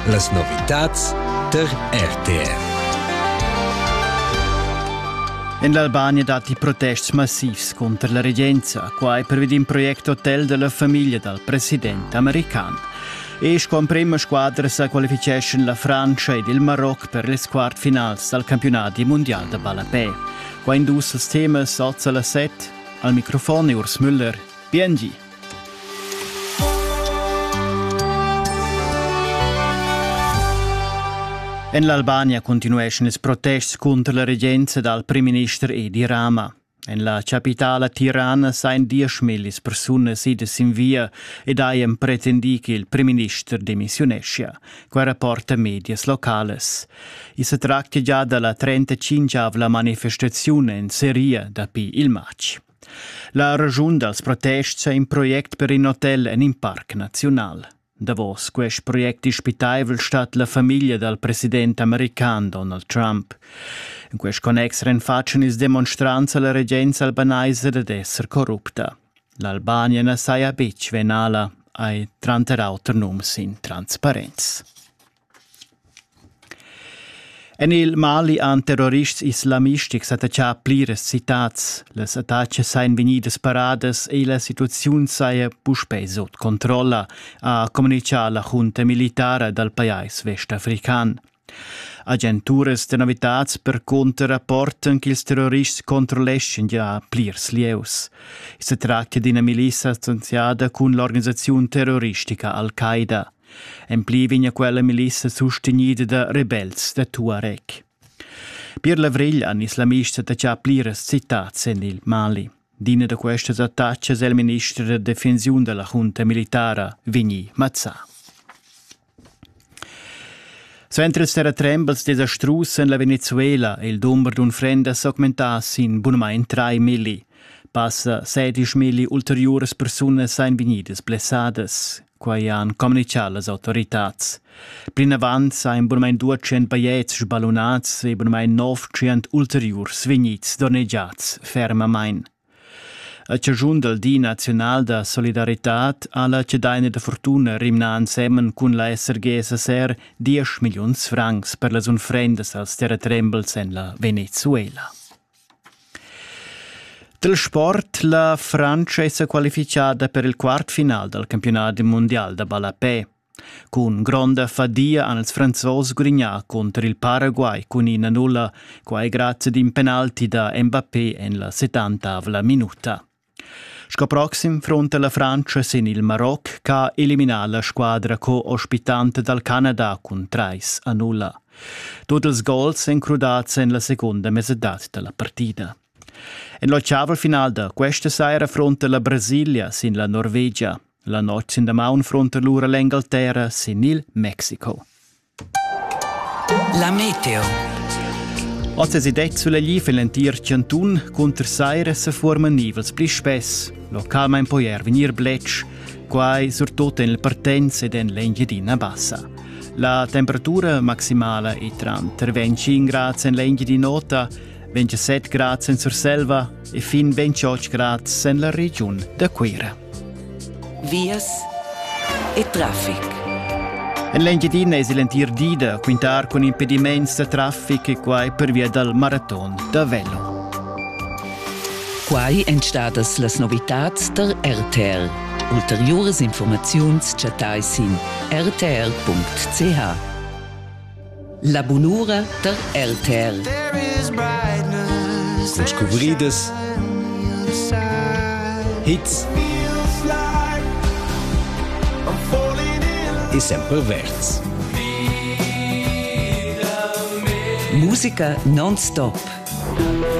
Las novitats der RTR. In l'Albania dati protesti massivs contro la regenza, quai per vedere un progetto hotel della famiglia del presidente americano. E con prima squadra si qualificano la Francia ed il Marocco per le quartfinali del campionato mondiale di Balapè. Qua indus il tema sozza la 7, al microfono Urs Müller, PNG. In l'Albania continuano i protesti contro la regenza dal primo ministro Edi Rama. In la capitale Tirana sain 10.000 persone sidas in via ed haien pretendi che il primo ministro demissionescia, qua rapporta medias locales. E si tratta già dalla 35ª manifestazione in Seria da il maggio. La ragione dels protesti è un progetto per un hotel in un parco nazionale. Davos, questo progetto ospitaivel stat la famiglia del presidente americano Donald Trump. In questo connex rinfacciano i demonstranti alla regenza albanese ed essere corrupta. L'Albania ne sai a bic venala ai 30 autonoms in trasparenza. En il Mali han terroristi islamistics attaccià plires citats. Les attacche sain venidas parades e la situazione saia puspei sot controlla, a comunicà la junta militare del paese vestafrican. Agentures de novitats per conto rapportan che ils terroristi controllescen già plirs lieus. Si tratta di una milizia associata con l'organizzazione terroristica Al-Qaeda. Emplivigna quella milizia sostenida da rebels da Tuareg. Per l'avril han islamisti attaccià pliras citats in il Mali. Dina da queste attacche è il ministro de difensione della junta militare, Vigny Mazzà. Mentre c'era trembles desastrus in la Venezuela e il numero d'un frenda s'augmentassi in buonamain 3.000. Passa 16.000 ulteriori persone sain venidas blessadas. Quai han comunicato le autorità. Plin avant sain buonamain 200 baiets sballonats e buonamain 900 ulteriori svignits doneggiats fermamain. A ciagiun del Dì Nazional da Solidaritat alla cedaina de fortuna rimna insemen cun la SRG-SSR 10 milioni francs per las unfrendas als terratrembles en la Venezuela. Del sport, la Francia è qualificata per il quartfinale del campionato mondiale da Balapè. Con grande fadia hanno i franzosi guadagnà contro il Paraguay con una nulla, quai grazie ad un penalti da Mbappé in la 70ª minuta. Scoproxim fronte alla Francia sin il Marocco che ha eliminato la squadra co-ospitante dal Canada con 3-0. Tutti i gol sono crudati in la seconda mezz'età della partita. In l'ottava finale da questa sera fronte alla Brasilia sin la Norvegia. La notte in Damaun fronte l'Ura l'Inghilterra sin il Mexico. La meteo. Oggi si detto sulle gli l'entir Ciantun contro sera si formano nivels più spesso. Localmente può venire blecci, quai soprattutto nelle partenze ed in l'Enghedina bassa. La temperatura maximale è 25 gradi in l'Enghedina nota, 27 gradi in Surselva e fin 28 gradi nella regione da Quera. Vias e traffic. In l'Enghedina è l'entir dida quintar con impedimenti di traffico e quai per via del marathon da velo. Quai entstadas las novitats der RTR. Ulteriores informaziuns chatais in rtr.ch. La bunura der RTR. Descobridas, hits e sempre verts. Musica non-stop.